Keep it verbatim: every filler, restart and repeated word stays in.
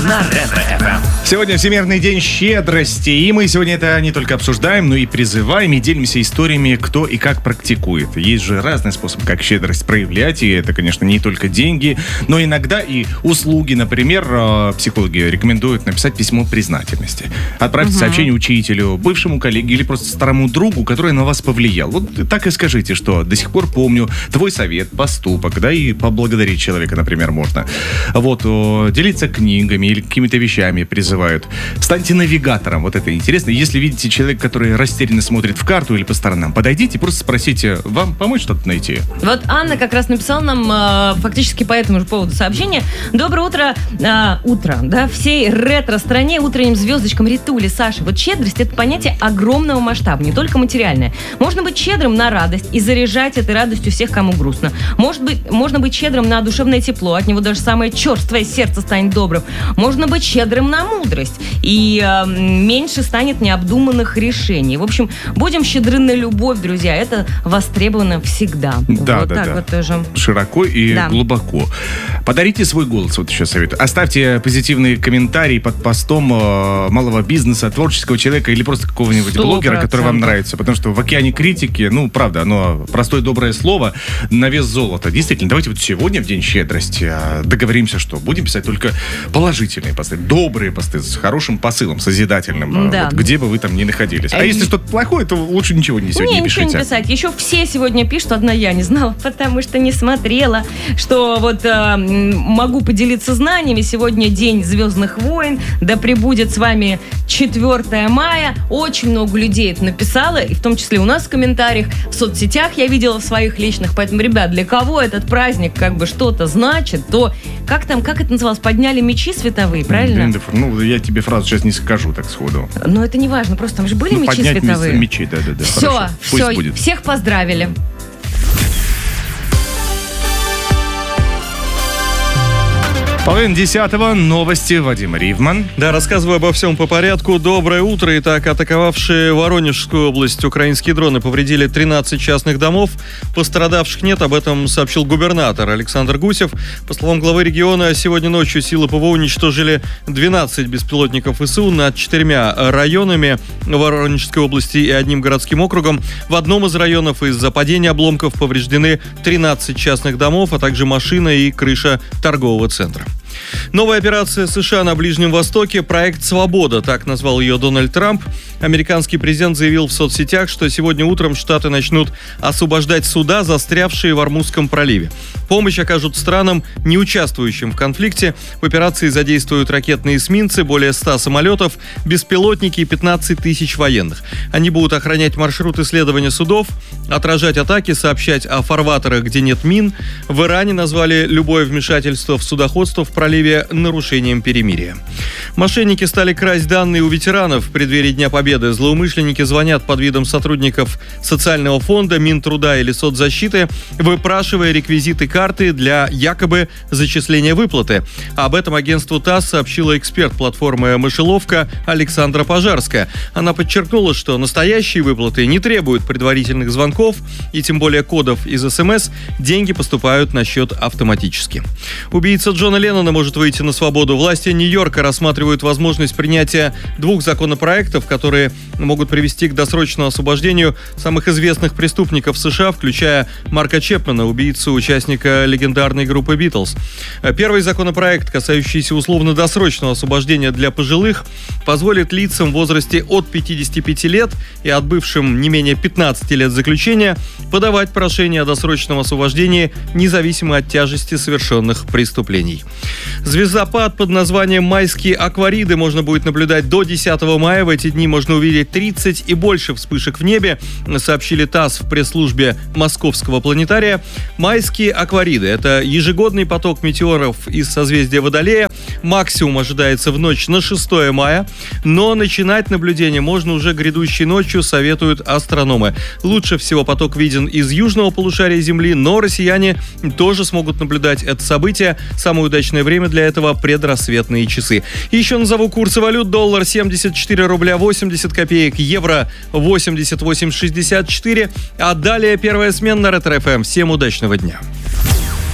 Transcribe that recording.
на Ретро-эф эм. Сегодня Всемирный день щедрости, и мы сегодня это не только обсуждаем, но и призываем, и делимся историями, кто и как практикует. Есть же разный способ, как щедрость проявлять, и это, конечно, не только деньги, но иногда и услуги. Например, психологи рекомендуют написать письмо признательности. Отправьте угу. сообщение учителю, бывшему коллеге или просто старому другу, который на вас повлиял. Вот так и скажите, что до сих пор помню твой совет, поступок, да, и поблагодарить человека, например, можно. Вот, делиться книгами или какими-то вещами призывать. Станьте навигатором, вот это интересно. Если видите человека, который растерянно смотрит в карту или по сторонам, подойдите и просто спросите, вам помочь что-то найти? Вот Анна как раз написала нам э, фактически по этому же поводу сообщение. Доброе утро, э, утро, да, всей ретро-стране, утренним звездочкам Ритули, Саши. Вот щедрость — это понятие огромного масштаба, не только материальное. Можно быть щедрым на радость и заряжать этой радостью всех, кому грустно. Может быть, можно быть щедрым на душевное тепло, от него даже самое черствое сердце станет добрым. Можно быть щедрым на мудрость, и э, меньше станет необдуманных решений. В общем, будем щедры на любовь, друзья. Это востребовано всегда. Да, вот да, так да. вот тоже. Широко и да. глубоко. Подарите свой голос, вот еще советую. Оставьте позитивные комментарии под постом э, малого бизнеса, творческого человека или просто какого-нибудь сто процентов блогера, который вам нравится. Потому что в океане критики, ну, правда, оно простое доброе слово на вес золота. Действительно, давайте вот сегодня, в День щедрости, договоримся, что будем писать только положительные посты, добрые посты с хорошим посылом, созидательным, да. вот, где бы вы там ни находились. А э- если что-то плохое, то лучше ничего не сегодня не, не пишите. ничего не писать. Еще все сегодня пишут, одна я не знала, потому что не смотрела, что вот э, могу поделиться знаниями. Сегодня день Звездных войн, да пребудет с вами четвёртое мая. Очень много людей это написало, и в том числе у нас в комментариях, в соцсетях я видела, в своих личных. Поэтому, ребят, для кого этот праздник как бы что-то значит, то как там, как это называлось, подняли мечи световые, правильно? Ну, я тебе фразу сейчас не скажу так сходу. Но это не важно, просто там же были ну, мечи поднять световые. мечи, да, да, да. Все, Хорошо. все, Пусть будет. Всех поздравили. Половина десятого. Новости. Вадим Ривман. Да, рассказываю обо всем по порядку. Доброе утро. Итак, атаковавшие Воронежскую область украинские дроны повредили тринадцать частных домов. Пострадавших нет, об этом сообщил губернатор Александр Гусев. По словам главы региона, сегодня ночью силы ПВО уничтожили двенадцать беспилотников ВСУ над четырьмя районами Воронежской области и одним городским округом. В одном из районов из-за падения обломков повреждены тринадцать частных домов, а также машина и крыша торгового центра. Новая операция США на Ближнем Востоке – проект «Свобода», так назвал ее Дональд Трамп. Американский президент заявил в соцсетях, что сегодня утром Штаты начнут освобождать суда, застрявшие в Ормузском проливе. Помощь окажут странам, не участвующим в конфликте. В операции задействуют ракетные эсминцы, более ста самолетов, беспилотники и пятнадцать тысяч военных. Они будут охранять маршрут исследования судов, отражать атаки, сообщать о фарватерах, где нет мин. В Иране назвали любое вмешательство в судоходство в проливе нарушением перемирия. Мошенники стали красть данные у ветеранов в преддверии Дня Победы. Злоумышленники звонят под видом сотрудников социального фонда, Минтруда или соцзащиты, выпрашивая реквизиты карты для якобы зачисления выплаты. Об этом агентству ТАСС сообщила эксперт платформы «Мышеловка» Александра Пожарская. Она подчеркнула, что настоящие выплаты не требуют предварительных звонков и тем более кодов из СМС. Деньги поступают на счет автоматически. Убийца Джона Леннона может выйти на свободу. Власти Нью-Йорка рассматривают возможность принятия двух законопроектов, которые могут привести к досрочному освобождению самых известных преступников США, включая Марка Чепмена, убийцу участника легендарной группы «Битлз». Первый законопроект, касающийся условно-досрочного освобождения для пожилых, позволит лицам в возрасте от пятидесяти пяти лет и отбывшим не менее пятнадцати лет заключения подавать прошение о досрочном освобождении независимо от тяжести совершенных преступлений. Звездопад под названием «Майские аквариды» можно будет наблюдать до десятого мая. В эти дни можно увидеть тридцать и больше вспышек в небе, сообщили ТАСС в пресс-службе Московского планетария. Майские аквариды – это ежегодный поток метеоров из созвездия Водолея. Максимум ожидается в ночь на шестое мая, но начинать наблюдение можно уже грядущей ночью, советуют астрономы. Лучше всего поток виден из южного полушария Земли, но россияне тоже смогут наблюдать это событие. Самое удачное время для этого – предрассветные часы. Еще назову курсы валют. Доллар семьдесят четыре рубля восемьдесят копеек, евро восемьдесят восемь шестьдесят четыре. А далее первая смена на Ретро-эф эм. Всем удачного дня.